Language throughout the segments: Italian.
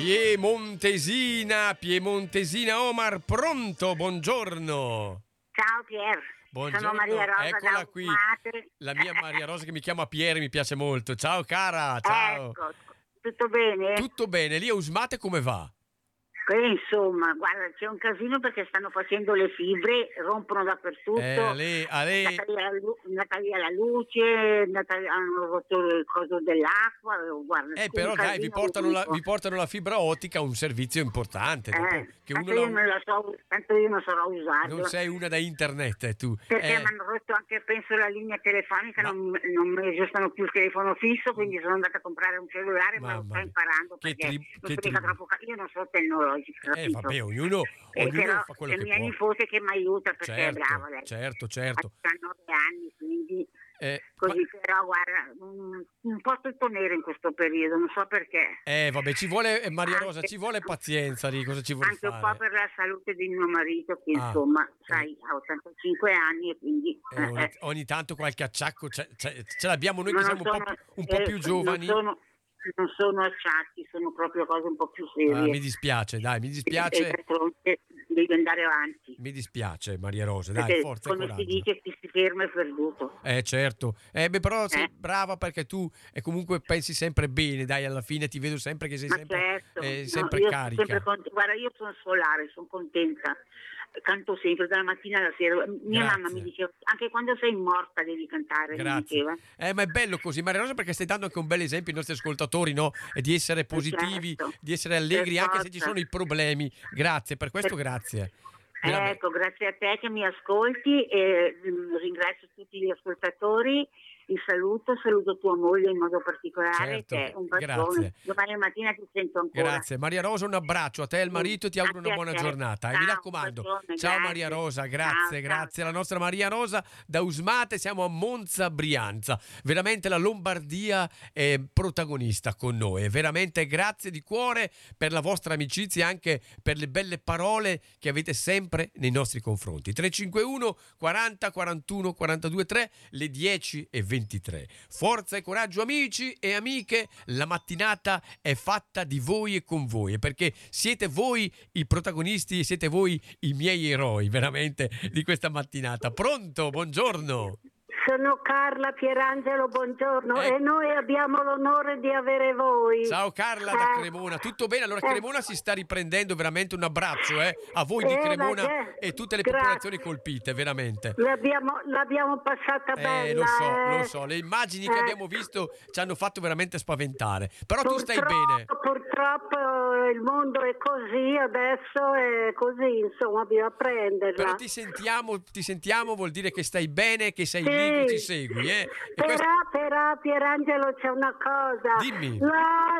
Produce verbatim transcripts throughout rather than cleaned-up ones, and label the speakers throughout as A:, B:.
A: Piemontesina, Piemontesina Omar, pronto? Buongiorno.
B: Ciao Pier.
A: Buongiorno,
B: sono Maria Rosa.
A: eccola qui,
B: Umate.
A: la mia Maria Rosa che mi chiama Pier, mi piace molto. Ciao cara, ciao.
B: Ecco, tutto bene?
A: Tutto bene, lì a Usmate come va?
B: Eh, insomma, guarda, c'è un casino perché stanno facendo le fibre, rompono dappertutto.
A: Eh, a lei, a lei...
B: È andata via la lu- è andata via la luce, è andata- hanno rotto il coso dell'acqua. Guarda,
A: Eh,
B: un
A: però dai, vi
B: casino
A: portano, la,
B: unico.
A: vi portano la fibra ottica, un servizio importante. dopo
B: Eh,
A: che
B: tanto,
A: uno
B: io
A: la-
B: non la so, tanto io non sarò usarlo.
A: non sei una da internet, eh, tu.
B: Perché
A: Eh,
B: mi hanno rotto anche, penso, la linea telefonica,
A: Ma-
B: non, non mi esistono più il telefono fisso, quindi sono andata a comprare un cellulare, ma lo
A: Mamma
B: sto
A: mia.
B: imparando
A: Che
B: perché
A: tri-
B: non
A: che
B: si mica
A: tri-
B: troppo ca- io non sono tecnologica,
A: eh,
B: capito?
A: vabbè, ognuno,
B: Eh,
A: ognuno
B: però
A: fa quello
B: c'è
A: che
B: mia
A: può.
B: nipote che mi aiuta perché è
A: Certo,
B: brava lei.
A: certo, certo.
B: Ha nove anni, quindi
A: Eh,
B: così,
A: ma-
B: però guarda, un, un po' tutto nero in questo periodo, non so perché.
A: eh, vabbè, ci vuole, eh, Maria Rosa,
B: Anche-
A: ci vuole pazienza di cosa ci vuole
B: Anche un po'
A: fare.
B: per la salute di mio marito che
A: Ah,
B: insomma,
A: eh.
B: sai, ha ottantacinque anni e quindi...
A: Eh, ogni,
B: eh,
A: ogni tanto qualche acciacco ce, ce- ce l'abbiamo noi
B: Ma
A: che
B: non
A: siamo un po',
B: sono-
A: più- un po'
B: eh,
A: più giovani.
B: Non sono, non sono acciacchi, sono proprio cose un po' più
A: Ah,
B: serie.
A: mi dispiace, dai, mi
B: E
A: dispiace,
B: d'altronde devi andare avanti.
A: mi dispiace Maria Rosa, dai,
B: Perché,
A: forza e
B: come si
A: coraggio.
B: dice, chi si ferma è perduto.
A: Eh certo, eh, beh, però sei
B: Eh.
A: brava perché tu e comunque pensi sempre bene, dai, alla fine ti vedo sempre che sei
B: Ma
A: sempre,
B: certo,
A: eh,
B: no,
A: sempre
B: io sono
A: carica.
B: sempre cont- guarda, io sono solare, sono contenta. Canto sempre dalla mattina alla sera. Mia
A: Grazie.
B: mamma mi diceva, anche quando sei morta devi cantare, mi
A: Grazie.
B: diceva.
A: Eh, ma è bello così, Maria Rosa, perché stai dando anche un bel esempio ai nostri ascoltatori, no? E di essere positivi,
B: certo.
A: di essere allegri
B: Per
A: anche se ci
B: forza.
A: sono i problemi. Grazie, per questo
B: Per-
A: grazie. Veramente.
B: Ecco, grazie a te che mi ascolti e mm, ringrazio tutti gli ascoltatori. Il saluto, saluto tua moglie in modo particolare,
A: Certo,
B: che è un bacione.
A: grazie.
B: Domani mattina ti sento ancora.
A: Grazie Maria Rosa, un abbraccio a te e al marito, ti auguro una
B: Grazie a
A: buona
B: te.
A: giornata. E
B: Ciao,
A: mi
B: un
A: raccomando,
B: bacione,
A: ciao
B: grazie.
A: Maria Rosa, grazie,
B: Ciao, ciao.
A: grazie alla nostra Maria Rosa da Usmate, siamo a Monza Brianza. Veramente la Lombardia è protagonista con noi, e veramente grazie di cuore per la vostra amicizia e anche per le belle parole che avete sempre nei nostri confronti. tre cinque uno quaranta quarantuno quarantadue tre, le dieci e ventitré. Forza e coraggio amici e amiche, la mattinata è fatta di voi e con voi, perché siete voi i protagonisti e siete voi i miei eroi veramente di questa mattinata. Pronto? Buongiorno.
C: Sono Carla Pierangelo, buongiorno,
A: Eh.
C: e noi abbiamo l'onore di avere voi.
A: Ciao Carla da
C: Eh.
A: Cremona, tutto bene? Allora
C: Eh.
A: Cremona si sta riprendendo, veramente un abbraccio eh, a voi di
C: Eh, la
A: Cremona
C: gente-
A: e tutte le
C: grazie.
A: popolazioni colpite, veramente.
C: L'abbiamo, l'abbiamo passata bella.
A: Eh, lo so,
C: eh.
A: lo so, le immagini che
C: Eh.
A: abbiamo visto ci hanno fatto veramente spaventare, però tu stai
C: Purtroppo-
A: bene.
C: Purtroppo eh, il mondo è così, adesso è così, insomma, bisogna prenderla.
A: Però ti sentiamo, ti sentiamo, vuol dire che stai bene, che sei
C: Sì.
A: lì, che ci segui, eh? E
C: Però,
A: questo-
C: però, Pierangelo, c'è una cosa.
A: Dimmi.
C: La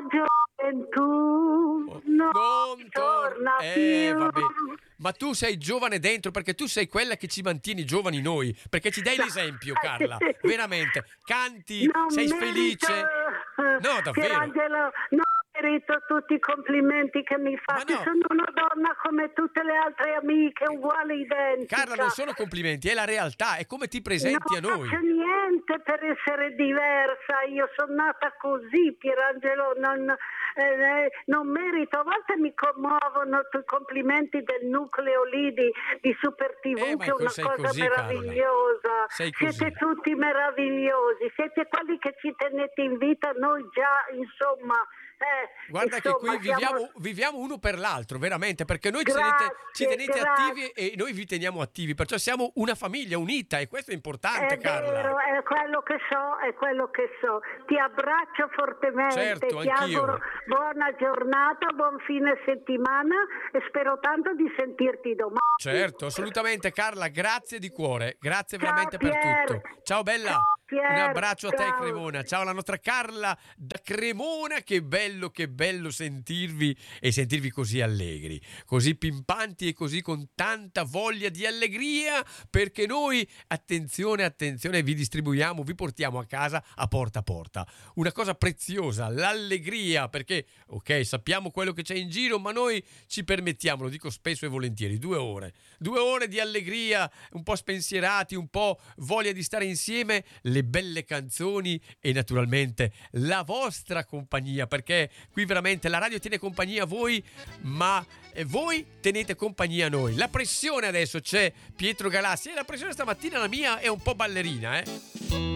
C: gioventù
A: Oh,
C: non,
A: non
C: torna
A: tor- eh,
C: più.
A: vabbè. Ma tu sei giovane dentro, perché tu sei quella che ci mantieni giovani noi, perché ci dai l'esempio, Carla, veramente. Canti,
C: Non
A: sei
C: merito,
A: felice. No, davvero.
C: Pierangelo, non merito tutti i complimenti che mi fate.
A: no.
C: Sono una donna come tutte le altre amiche, uguale identica.
A: Carla, non sono complimenti, è la realtà, è come ti presenti
C: non
A: a noi.
C: faccio niente per essere diversa, io sono nata così, Pierangelo, non, eh, non merito. A volte mi commuovono i complimenti del nucleo lì di, di Super T V,
A: Eh, ma
C: che è una
A: sei
C: cosa
A: così, Carla.
C: meravigliosa.
A: Sei così.
C: Siete tutti meravigliosi, siete quelli che ci tenete in vita, noi già, insomma. Eh,
A: Guarda che
C: insomma,
A: qui
C: siamo-
A: viviamo, viviamo uno per l'altro, veramente, perché noi ci tenete,
C: Grazie,
A: ci tenete
C: grazie.
A: attivi e noi vi teniamo attivi, perciò siamo una famiglia unita e questo è importante,
C: È
A: Carla.
C: vero, è quello che so, è quello che so. Ti abbraccio fortemente,
A: Certo,
C: ti
A: anch'io.
C: auguro buona giornata, buon fine settimana e spero tanto di sentirti domani.
A: Certo, assolutamente Carla, grazie di cuore, grazie
C: Ciao,
A: veramente per
C: Pier.
A: tutto. Ciao bella,
C: Ciao, Pier.
A: un abbraccio a te
C: Ciao.
A: Cremona, ciao alla nostra Carla da Cremona, che bello, che bello sentirvi e sentirvi così allegri, così pimpanti e così con tanta voglia di allegria, perché noi, attenzione, attenzione, vi distribuiamo, vi portiamo a casa a porta a porta. Una cosa preziosa, l'allegria, perché ok, sappiamo quello che c'è in giro, ma noi ci permettiamo, lo dico spesso e volentieri, due ore, due ore di allegria, un po' spensierati, un po' voglia di stare insieme, le belle canzoni e naturalmente la vostra compagnia, perché qui veramente la radio tiene compagnia a voi, ma voi tenete compagnia a noi. La pressione adesso c'è Pietro Galassi e la pressione stamattina la mia è un po' ballerina, eh.